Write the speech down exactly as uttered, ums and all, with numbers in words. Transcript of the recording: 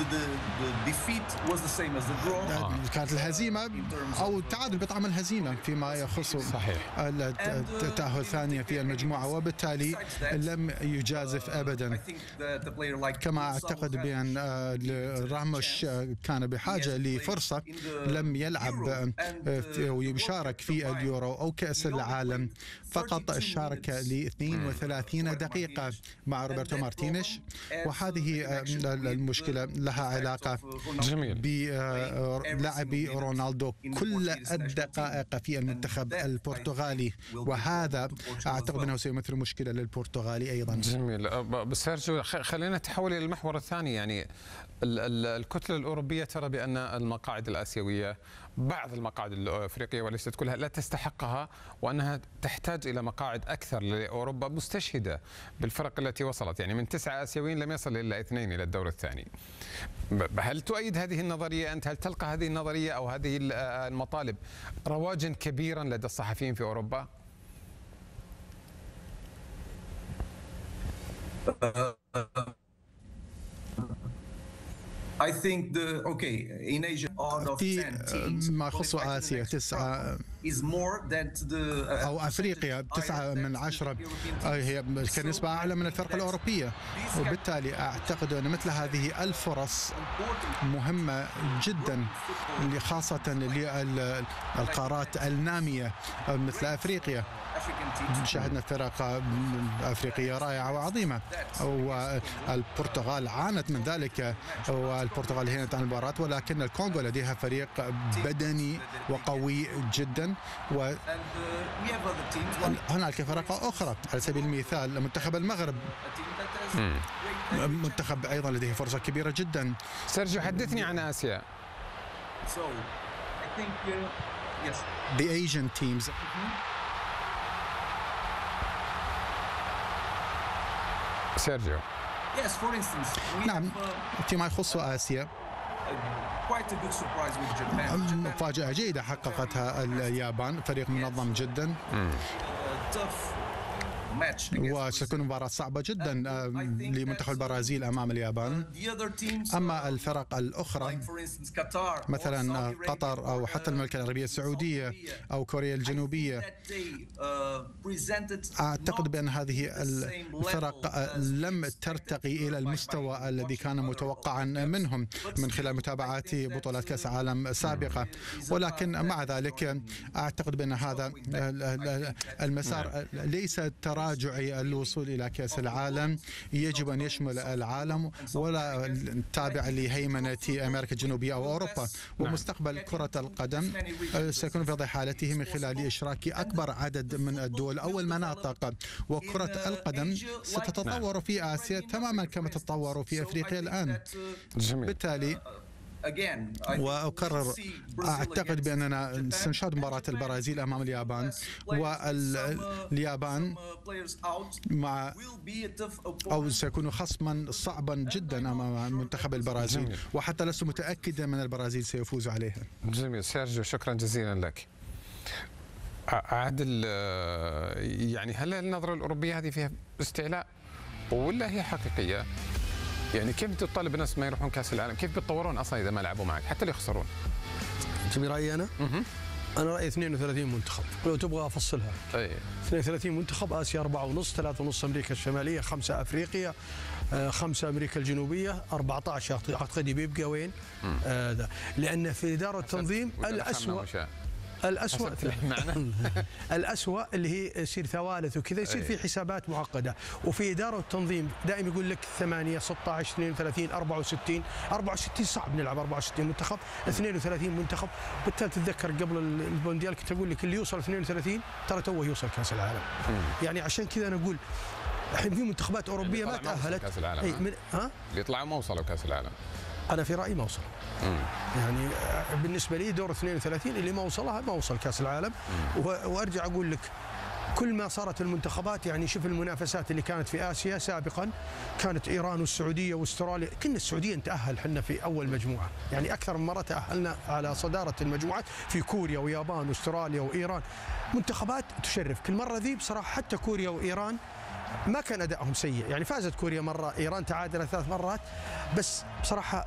كانت الهزيمة أو التعادل بطعم الهزيمة فيما يخص صحيح التأهل ثانية في المجموعة، وبالتالي لم يجازف أبدا. كما أعتقد بأن راموس كان بحاجة لفرصة، لم يلعب ويشارك في اليورو أو كأس العالم، فقط شارك ل اثنين وثلاثين دقيقة مع روبرتو مارتينيش، وهذه المشكلة لها علاقة بلاعبي رونالدو كل الدقائق في المنتخب البرتغالي، وهذا أعتقد أنه سيمثل مشكلة للبرتغالي أيضا. جميل. بس سيرجيو خلينا نتحول إلى المحور الثاني. يعني الكتلة الأوروبية ترى بأن المقاعد الآسيوية، بعض المقاعد الأفريقية وليست كلها، لا تستحقها، وأنها تحتاج إلى مقاعد أكثر لأوروبا، مستشهدة بالفرق التي وصلت. يعني من تسعة آسيويين لم يصل إلا اثنين إلى الدور الثاني. هل تؤيد هذه النظرية أنت؟ هل تلقى هذه النظرية أو هذه المطالب رواجا كبيرا لدى الصحفيين في أوروبا؟ في ما يخص آسيا تسعة أو أفريقيا تسعة من عشرة هي كنسبة أعلى من الفرق الأوروبية، وبالتالي أعتقد أن مثل هذه الفرص مهمة جدا، خاصة للقارات النامية مثل أفريقيا. شاهدنا فرق أفريقية رائعة وعظيمة، والبرتغال عانت من ذلك، والبرتغال هي عن المباراة، ولكن الكونغو لديها فريق بدني وقوي جدا، وهناك فرق أخرى على سبيل المثال منتخب المغرب، منتخب أيضا لديه فرصة كبيرة جدا. سيرجيو حدثني عن آسيا. The Asian teams. سيرجيو. نعم، فيما يخص آسيا مفاجأة جيدة حققتها اليابان، فريق منظم جدا، وستكون مباراة صعبة جدا لمنتخب البرازيل أمام اليابان. أما الفرق الأخرى مثلا قطر أو حتى المملكة العربية السعودية أو كوريا الجنوبية، أعتقد بأن هذه الفرق لم ترتقي إلى المستوى الذي كان متوقعا منهم من خلال متابعات بطولات كأس العالم سابقة، ولكن مع ذلك أعتقد بأن هذا المسار ليس تراجعي الوصول إلى كأس العالم، يجب أن يشمل العالم ولا تابع لهيمنة أمريكا الجنوبية أو أوروبا. ومستقبل كرة القدم سيكون في حالته من خلال إشراك أكبر عدد من الدول أو المناطق، وكرة القدم ستتطور في آسيا تماما كما تتطور في أفريقيا الآن. بالتالي وأكرر، أعتقد بأننا سنشاهد مباراة البرازيل أمام اليابان، واليابان مع أو سيكون خصما صعبا جدا أمام منتخب البرازيل، جميل. وحتى لست متأكدا من البرازيل سيفوز عليها. جميل. سيرجيو شكرا جزيلا لك. عادل، يعني هل النظرة الأوروبية هذه فيها استعلاء ولا هي حقيقية؟ يعني كيف تطالب الناس ما يروحون كأس العالم؟ كيف بيتطورون أصلا إذا ما لعبوا معك حتى اللي يخسرون؟ تبي رأيي أنا؟ أنا رأيي اثنين وثلاثين منتخب، لو تبغى أفصلها. أي. اثنين وثلاثين منتخب، آسيا أربعة ونص، ثلاثة ونص أمريكا الشمالية، خمسة أفريقيا، خمسة أمريكا الجنوبية، أربعة عشر أعتقد بيبقى وين؟ آه لأن في إدارة التنظيم الأسوأ الأسوأ الأسوأ اللي هي يصير ثوالث وكذا، يصير في حسابات معقدة، وفي إدارة التنظيم دائما يقول لك ثمانية ستة عشر اثنين وثلاثين أربعة وستين أربعة وستين صعب نلعب أربعة وستين منتخب، اثنين وثلاثين منتخب. بالتالي تتذكر قبل المونديال كنت أقول لك اللي يوصل اثنين وثلاثين ترى توه يوصل كأس العالم. يعني عشان كذا أنا أقول الحين في منتخبات أوروبية ما تأهلت. كأس العالم من... ها؟ اللي يطلعوا ما وصلوا كأس العالم. أنا في رأيي ما وصل. يعني بالنسبة لي دور اثنين وثلاثين اللي ما وصلها ما وصل كأس العالم. وأرجع أقول لك كل ما صارت المنتخبات، يعني شوف المنافسات اللي كانت في آسيا سابقا، كانت إيران والسعودية واستراليا، كنا السعودية نتأهل حنا في أول مجموعة، يعني أكثر من مرة تأهلنا على صدارة المجموعات في كوريا ويابان واستراليا وإيران، منتخبات تشرف. كل مرة ذي بصراحة حتى كوريا وإيران ما كان أدائهم سيء، يعني فازت كوريا مرة، إيران تعادلت ثلاث مرات، بس بصراحة